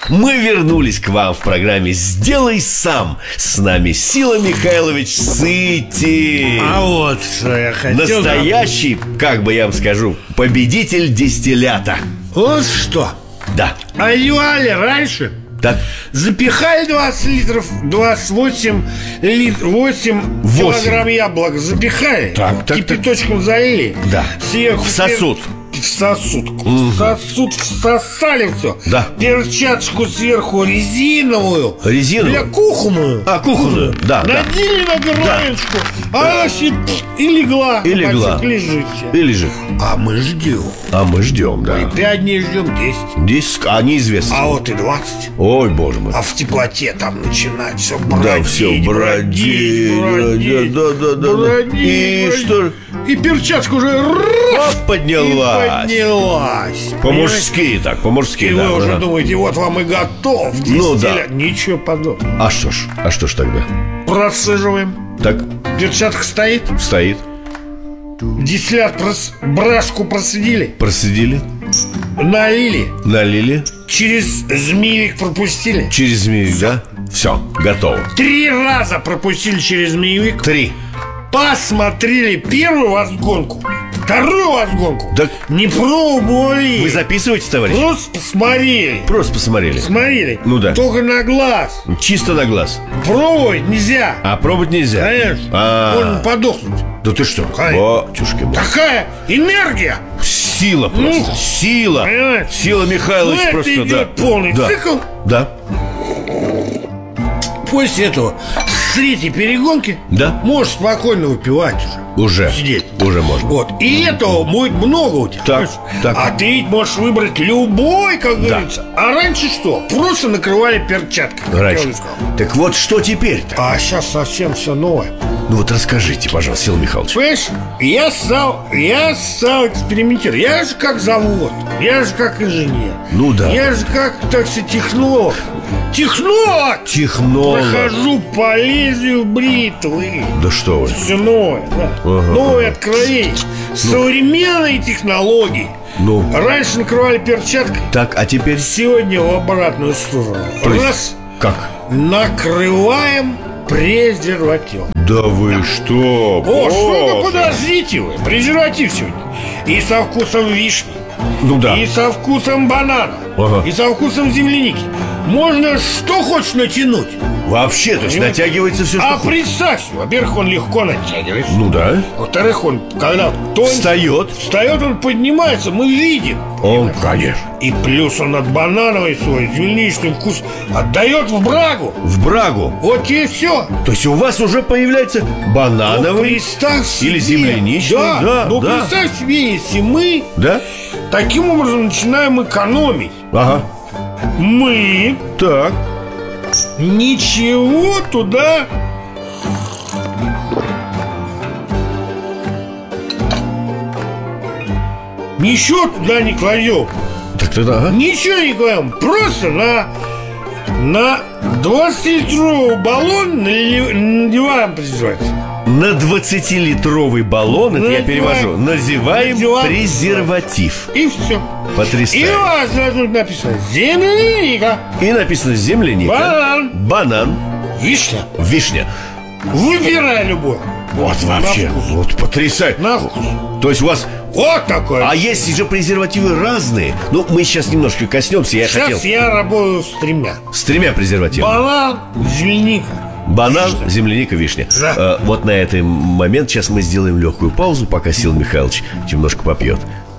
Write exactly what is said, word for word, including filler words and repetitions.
Мы вернулись к вам в программе «Сделай сам». С нами Сила Михайлович Сытин. А вот что я хотел. Настоящий, как бы я вам скажу, победитель дистиллята. Вот что. Да. А юали раньше Так. запихали двадцать литров, двадцать восемь лит, восемь килограмм яблок запихали. Так, так, кипяточком так. залили. Да. Сверху в сосуд. В сосуд. Угу. В сосуд всосали все. Да. Перчаточку сверху резиновую. Резиновую? Для кухонную. А, кухонную, да. Надели да. на горлышку. Да. А она себе и легла. И легла. Лежит. И лежит. А мы ждем. А мы ждем, да. И пять дней ждем, десять. Десять, а неизвестно. А вот и двадцать. Ой, боже мой. А в теплоте там начинать все бродить. Да, все бродить, бродить, да, да, да, да. бродить, И бродить. что? И перчатка уже Оп, поднялась. И поднялась. По-мужски так, по-мужски, И да. вы уже да. думаете, вот вам и готов. Ну да. Ничего подобного. А что ж, а что ж тогда? Просаживаем. Так, Перчатка стоит. стоит. Дистиллят прос... брашку просадили. Просидели, Налили. налили, Через змеевик пропустили. через змею, да? Все, готово. Три раза пропустили через змеевик. Три. Посмотрели первую возгонку, вторую возгонку. Так. Не пробовали. Вы записываете, товарищ? Просто посмотрели. Просто посмотрели. Смотрели. Ну да. Только на глаз. Чисто на глаз. Пробовать нельзя. А пробовать нельзя. Конечно. А. Можно подохнуть. Да ты что? Конечно. Батюшки мой. Такая энергия. Сила просто. Ну, Сила. понимаете? Сила Михайлович Ну, это просто, идет да. полный да. цикл. Да. После этого с третьей перегонки Да. можешь спокойно выпивать уже. Уже. Сидеть. Уже можно. Вот. И этого будет много у тебя. Так, понимаешь? так. А ты ведь можешь выбрать любой, как Да. говорится. А раньше что? Просто накрывали перчаткой, как Раньше. я уже сказал. Так вот, что теперь-то? А сейчас совсем все новое. Ну вот расскажите, пожалуйста, Сила Михайлович. Понимаешь, я стал, я стал экспериментировать. Я же как завод, я же как инженер. Ну да. Я же как, так сказать, технолог. Технолог! Технолог. Прохожу по лезвию бритвы. Да что вы. Все новое, да. Ага. Новые откровения. Современные технологии. Ну. Раньше накрывали перчаткой. Так, а теперь? Сегодня в обратную сторону. То есть Раз. Как? Накрываем презервативом. Да вы что? О, что вы, Боже. подождите вы. Презерватив сегодня. И со вкусом вишни. Ну да. И со вкусом банана. Ага. И со вкусом земляники. Можно что хочешь натянуть. Вообще, то есть Понимаете? натягивается все, что А хочешь. представь, во-первых, он легко натягивается. Ну да. Во-вторых, он, когда тонет, Встает. встает, он поднимается, мы видим. Он, конечно. И плюс он от банановой свой земляничный вкус отдает в брагу. В брагу. Вот и все. То есть у вас уже появляется банановый представь себе. или земляничный. Да, Да, но да. представь себе, если мы Да? таким образом начинаем экономить. Ага. Мы Так. ничего туда ничего туда не кладем. Так тогда, ага. Ничего не кладем. Просто на на двадцатилитровый баллон налив- надеваем презерватив. На двадцатилитровый баллон, это я Надеваем. перевожу, называем Надеваем. презерватив. И все. И Потрясающе. у вас должно написано земляника, И написано земляника, банан, банан, вишня. вишня. Выбирай любой. Вот вообще, вкус. вот потрясающе. На вкус. То есть у вас... Вот такое. А есть же презервативы разные. Ну, мы сейчас немножко коснемся. Я Сейчас хотел я работаю с тремя. с тремя презервативами. Банан, земляника. Банан, Вишня. земляника, вишня. Да. Э, Вот на этот момент сейчас мы сделаем легкую паузу, пока Сила Михайлович немножко попьет.